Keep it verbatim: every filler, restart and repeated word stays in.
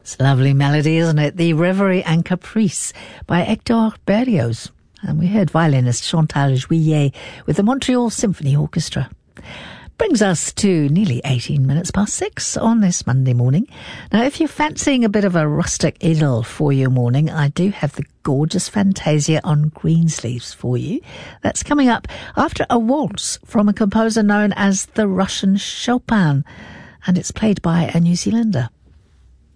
It's a lovely melody, isn't it? The Reverie and Caprice by Hector Berlioz. And we heard violinist Chantal Juillet with the Montreal Symphony Orchestra. Brings us to nearly eighteen minutes past six on this Monday morning. Now, if you're fancying a bit of a rustic idyll for your morning, I do have the gorgeous Fantasia on Greensleeves for you. That's coming up after a waltz from a composer known as the Russian Chopin, and it's played by a New Zealander.